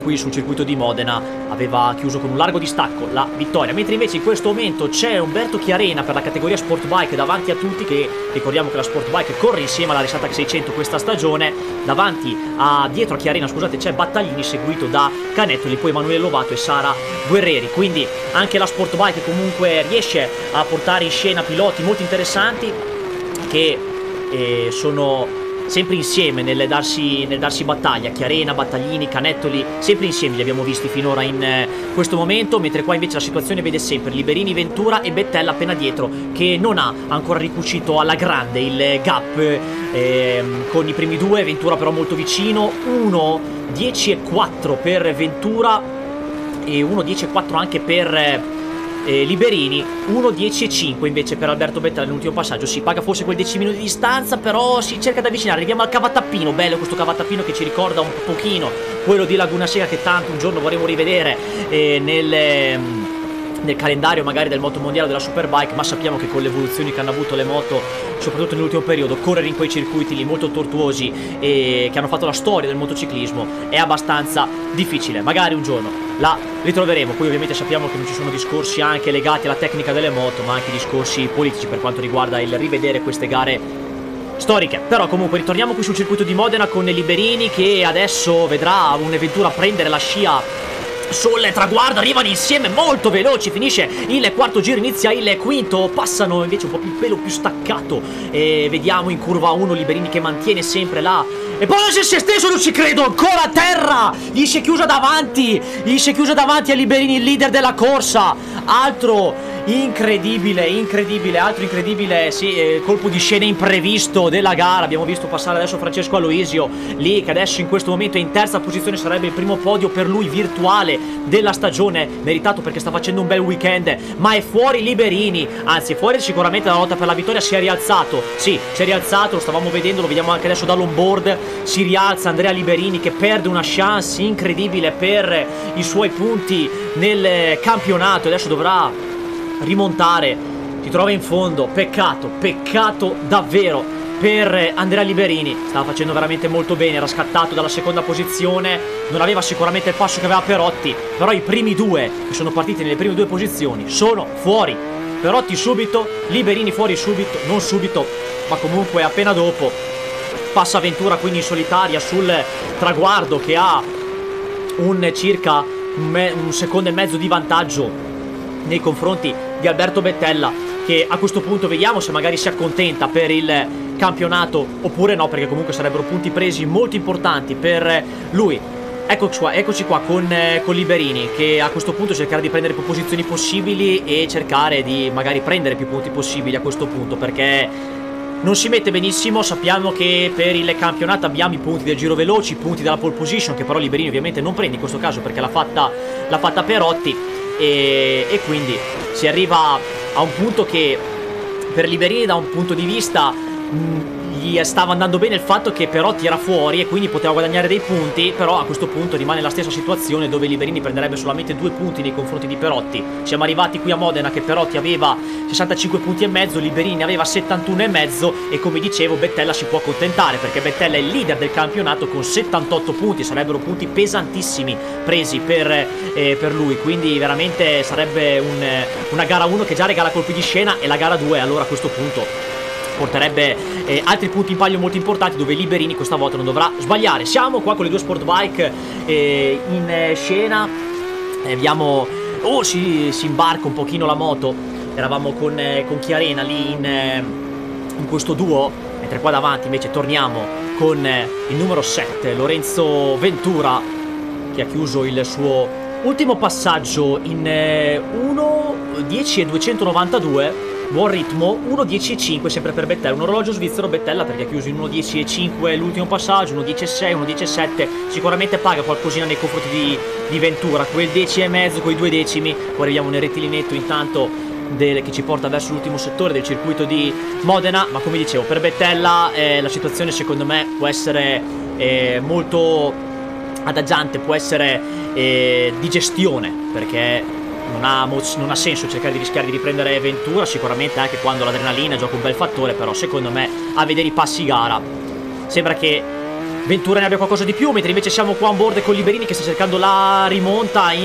qui sul circuito di Modena aveva chiuso con un largo distacco la vittoria, mentre invece in questo momento c'è Umberto Chiarena per la categoria Sport Bike davanti a tutti, che ricordiamo che la Sport Bike corre insieme alla Resatac 600 questa stagione. Davanti dietro a Chiarena, scusate, c'è Battaglini seguito da Canettoli, poi Emanuele Lovato e Sara Guerrieri. Quindi anche la Sport Bike comunque riesce a portare in scena piloti molto interessanti che sono sempre insieme nel darsi battaglia. Chiarena, Battaglini, Canettoli, sempre insieme li abbiamo visti finora in questo momento, mentre qua invece la situazione vede sempre Liberini, Ventura e Bettella appena dietro, che non ha ancora ricucito alla grande il gap con i primi due. Ventura però molto vicino, 1:10.4 per Ventura e 1:10.4 anche per Liberini, 1:10.5 invece per Alberto Bettella nell'ultimo passaggio. Si paga forse quel decimino di distanza, però si cerca di avvicinare. Arriviamo al cavatappino, bello questo cavatappino che ci ricorda un pochino quello di Laguna Seca, che tanto un giorno vorremmo rivedere nel calendario magari del motomondiale della Superbike, ma sappiamo che con le evoluzioni che hanno avuto le moto, soprattutto nell'ultimo periodo, correre in quei circuiti lì molto tortuosi e che hanno fatto la storia del motociclismo è abbastanza difficile. Magari un giorno la ritroveremo. Poi ovviamente sappiamo che non ci sono discorsi anche legati alla tecnica delle moto, ma anche discorsi politici per quanto riguarda il rivedere queste gare storiche. Però comunque ritorniamo qui sul circuito di Modena con Liberini, che adesso vedrà un'avventura prendere la scia sul traguardo. Arrivano insieme molto veloci, finisce il quarto giro, inizia il quinto, passano invece un po' più pelo più staccato e vediamo in curva 1 Liberini che mantiene sempre là, e poi si è steso, non ci credo, ancora a terra, gli si è chiusa davanti a Liberini, il leader della corsa. Altro incredibile, altro incredibile, sì, colpo di scena imprevisto della gara. Abbiamo visto passare adesso Francesco Aloisio lì, che adesso in questo momento è in terza posizione, sarebbe il primo podio per lui virtuale della stagione, meritato perché sta facendo un bel weekend, ma è fuori Liberini, anzi è fuori sicuramente dalla lotta per la vittoria. Si è rialzato, sì, si è rialzato, lo stavamo vedendo, lo vediamo anche adesso dall'onboard. Si rialza Andrea Liberini, che perde una chance incredibile per i suoi punti nel campionato, adesso dovrà rimontare, si trova in fondo. Peccato davvero per Andrea Liberini, stava facendo veramente molto bene, era scattato dalla seconda posizione, non aveva sicuramente il passo che aveva Perotti, però i primi due che sono partiti nelle prime due posizioni sono fuori. Perotti subito, Liberini fuori subito, non subito ma comunque appena dopo. Passa Ventura quindi in solitaria sul traguardo, che ha circa un secondo e mezzo di vantaggio nei confronti di Alberto Bettella, che a questo punto vediamo se magari si accontenta per il campionato oppure no, perché comunque sarebbero punti presi molto importanti per lui. Eccoci qua con Liberini, che a questo punto cercherà di prendere più posizioni possibili e cercare di magari prendere più punti possibili a questo punto, perché non si mette benissimo. Sappiamo che per il campionato abbiamo i punti del giro veloci, i punti della pole position, che però Liberini ovviamente non prende in questo caso perché l'ha fatta Perotti, e quindi si arriva a un punto che per Liberini, da un punto di vista, gli stava andando bene il fatto che Perotti era fuori e quindi poteva guadagnare dei punti, però a questo punto rimane la stessa situazione, dove Liberini prenderebbe solamente 2 punti nei confronti di Perotti. Siamo arrivati qui a Modena che Perotti aveva 65 punti e mezzo, Liberini aveva 71 e mezzo, e come dicevo Bettella si può accontentare perché Bettella è il leader del campionato con 78 punti, sarebbero punti pesantissimi presi per lui, quindi veramente sarebbe una gara 1 che già regala colpi di scena, e la gara 2 allora a questo punto porterebbe altri punti in palio molto importanti, dove Liberini questa volta non dovrà sbagliare. Siamo qua con le due sport bike in scena, abbiamo si imbarca un pochino la moto. Eravamo con Chiarena lì in questo duo, mentre qua davanti invece torniamo con il numero 7 Lorenzo Ventura, che ha chiuso il suo ultimo passaggio in 1:10.292. Buon ritmo, 1:10.5 sempre per Bettella, un orologio svizzero Bettella perché ha chiuso in 1:10.5 l'ultimo passaggio, 1:10.6, 1:10.7, sicuramente paga qualcosina nei confronti di Ventura, quel 10,5, quei 2 decimi. Poi arriviamo nel rettilinetto intanto che ci porta verso l'ultimo settore del circuito di Modena, ma come dicevo per Bettella la situazione secondo me può essere molto adagiante, può essere di gestione, perché non ha senso cercare di rischiare di riprendere Ventura, sicuramente anche quando l'adrenalina gioca un bel fattore, però secondo me a vedere i passi gara sembra che Ventura ne abbia qualcosa di più, mentre invece siamo qua on board con Liberini che sta cercando la rimonta